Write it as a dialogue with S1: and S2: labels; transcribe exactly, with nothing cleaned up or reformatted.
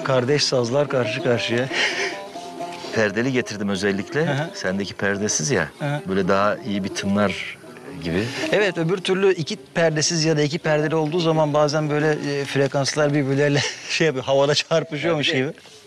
S1: Kardeş sazlar karşı karşıya.
S2: Perdeli getirdim özellikle.
S1: Hı hı.
S2: Sendeki perdesiz ya.
S1: Hı.
S2: Böyle daha iyi bir tınlar gibi.
S1: Evet, öbür türlü iki perdesiz ya da iki perdeli olduğu zaman bazen böyle e, frekanslar birbirleriyle şey yapıyor, havada çarpışıyormuş gibi.